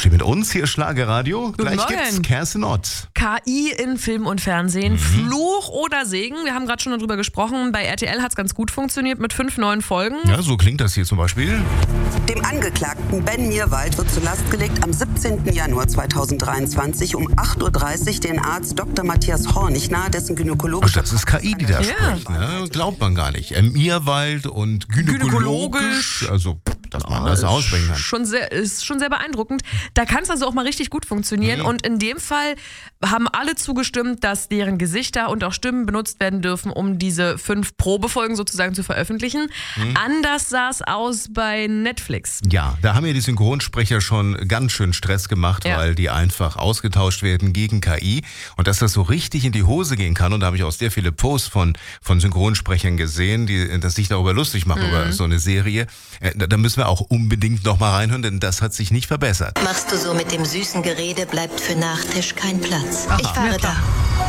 Aufstehen mit uns, hier Schlagerradio. Gleich Morgen. gibt's Kerstin Ott. KI in Film und Fernsehen, Fluch oder Segen? Wir haben gerade schon darüber gesprochen. Bei RTL hat es ganz gut funktioniert mit 5 neuen Folgen. Ja, so klingt das hier zum Beispiel. Dem Angeklagten Ben Mirwald wird zur Last gelegt, am 17. Januar 2023 um 8.30 Uhr den Arzt Dr. Matthias Hornig nahe dessen Ach, gynäkologischer das ist KI, die da Ja. spricht. Ne? Glaubt man gar nicht. Mirwald und gynäkologisch. Also, dass man das aussprechen kann. Ist schon sehr beeindruckend. Da kann es also auch mal richtig gut funktionieren. Und in dem Fall haben alle zugestimmt, dass deren Gesichter und auch Stimmen benutzt werden dürfen, um diese 5 Probefolgen sozusagen zu veröffentlichen. Anders sah es aus bei Netflix. Ja, da haben ja die Synchronsprecher schon ganz schön Stress gemacht, Ja. weil die einfach ausgetauscht werden gegen KI. Und dass das so richtig in die Hose gehen kann. Und da habe ich auch sehr viele Posts von Synchronsprechern gesehen, die das sich darüber lustig machen, über so eine Serie. Da müssen wir auch unbedingt noch mal reinhören, denn das hat sich nicht verbessert. Machst du so mit dem süßen Gerede, bleibt für Nachtisch kein Platz. Ich Ja, fahre klar.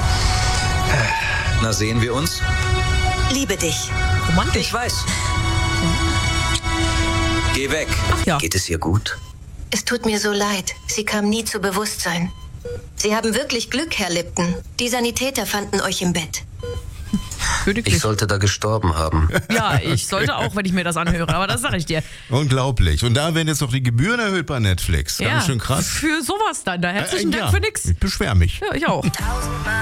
Na, sehen wir uns? da. Liebe dich. Romantisch. Ich weiß. Geh weg. Ach ja. Geht es ihr gut? Es tut mir so leid. Sie kam nie zu Bewusstsein. Sie haben wirklich Glück, Herr Lipton. Die Sanitäter fanden euch im Bett. Königlich. Ich sollte da gestorben haben. Ja, ich sollte auch, wenn ich mir das anhöre, aber das sage ich dir. Unglaublich. Und da werden jetzt noch die Gebühren erhöht bei Netflix. Ganz schön krass. Für sowas dann. Da herzlichen Ja, Dank für nix. Ich beschwere mich. Ja, ich auch.